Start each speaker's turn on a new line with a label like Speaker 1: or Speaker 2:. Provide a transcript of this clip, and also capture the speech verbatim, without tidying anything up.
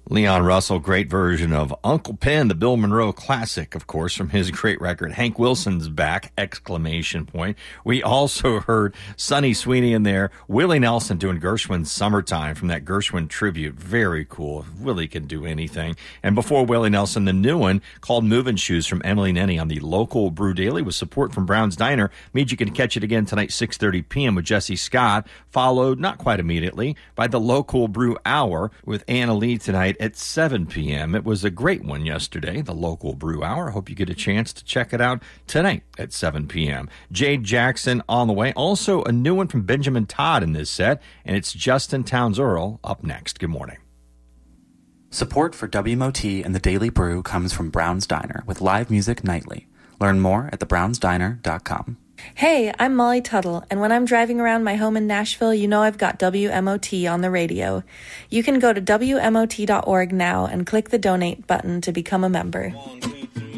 Speaker 1: Leon Russell, great version of Uncle Pen, the Bill Monroe classic, of course, from his great record. Hank Wilson's back, exclamation point. We also heard Sonny Sweeney in there. Willie Nelson doing Gershwin's Summertime from that Gershwin tribute. Very cool. Willie can do anything. And before Willie Nelson, the new one called Movin' Shoes from Emily Nenny on the Local Brew Daily with support from Brown's Diner. Means you can catch it again tonight, six thirty p.m. with Jesse Scott, followed, not quite immediately, by the Local Brew Hour with Anna Lee tonight at seven p.m. It was a great one yesterday, the Local Brew Hour. I hope you get a chance to check it out tonight at seven p.m. Jade Jackson on the way. Also, a new one from Benjamin Todd in this set, and it's Justin Townes Earl up next. Good morning.
Speaker 2: Support for W M O T and the Daily Brew comes from Brown's Diner with live music nightly. Learn more at the browns diner dot com.
Speaker 3: Hey, I'm Molly Tuttle, and when I'm driving around my home in Nashville, you know I've got W M O T on the radio. You can go to W M O T dot org now and click the donate button to become a member.